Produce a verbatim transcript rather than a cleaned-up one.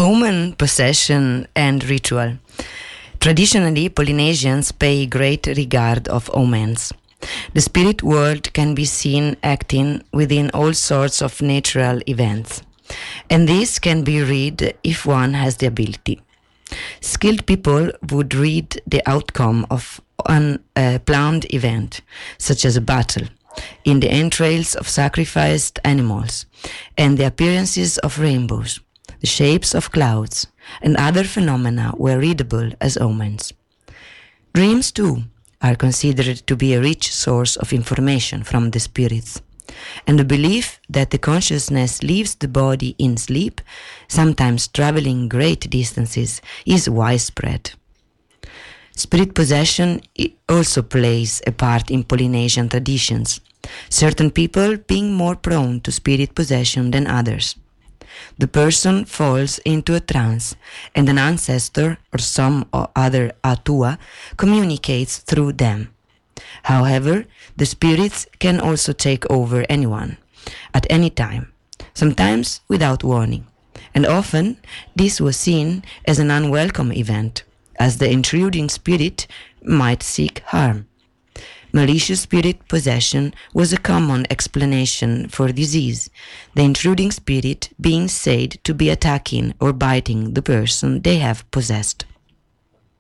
Omen possession and ritual. Traditionally, Polynesians pay great regard of omens. The spirit world can be seen acting within all sorts of natural events, and this can be read if one has the ability. Skilled people would read the outcome of an uh, planned event, such as a battle, in the entrails of sacrificed animals, and the appearances of rainbows, the shapes of clouds, and other phenomena were readable as omens. Dreams, too, are considered to be a rich source of information from the spirits, and the belief that the consciousness leaves the body in sleep, sometimes traveling great distances, is widespread. Spirit possession also plays a part in Polynesian traditions, certain people being more prone to spirit possession than others. The person falls into a trance, and an ancestor or some other atua communicates through them. However, the spirits can also take over anyone, at any time, sometimes without warning, and often this was seen as an unwelcome event, as the intruding spirit might seek harm. Malicious spirit possession was a common explanation for disease, the intruding spirit being said to be attacking or biting the person they have possessed.